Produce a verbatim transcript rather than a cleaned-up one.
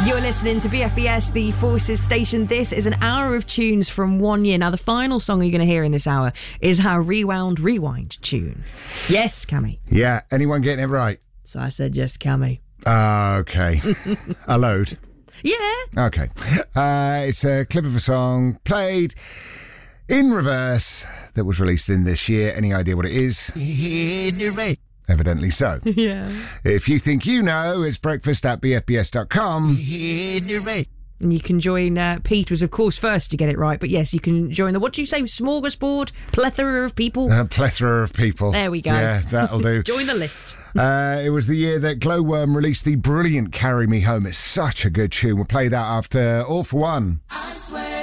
You're listening to B F B S, the Forces Station. This is an hour of tunes from one year. Now, the final song you're going to hear in this hour is our Rewound Rewind tune. Yes, Cammy. Yeah, anyone getting it right? So I said yes, Cammy. Uh, okay. A load? Yeah. Okay. Uh, it's a clip of a song played in reverse that was released in this year. Any idea what it is? Evidently so. Yeah. If you think you know, it's breakfast at b f b s dot com. And you can join, uh, Pete was of course first to get it right, but yes, you can join the, what do you say, smorgasbord, plethora of people? A plethora of people. There we go. Yeah, that'll do. Join the list. Uh, it was the year that Glowworm released the brilliant Carry Me Home. It's such a good tune. We'll play that after All For One. I swear